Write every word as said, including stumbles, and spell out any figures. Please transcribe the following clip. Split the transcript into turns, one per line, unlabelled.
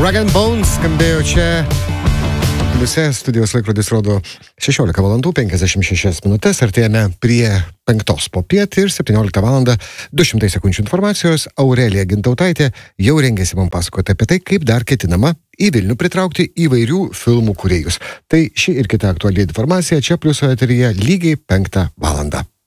Rag and Bones skambėjo čia. Pliuse studijos laikrodis rodo šešiolika valandų penkiasdešimt šešias minutės. Artėjame prie penktos popiet ir septynioliktą valandą du šimtai sekundžių informacijos. Aurelija Gintautaitė jau rengėsi man pasakoti apie tai, kaip dar ketinama į Vilnių pritraukti įvairių filmų kūrėjus. Tai ši ir kita aktuali informacija čia Pliuso eteryje lygiai penktą valandą.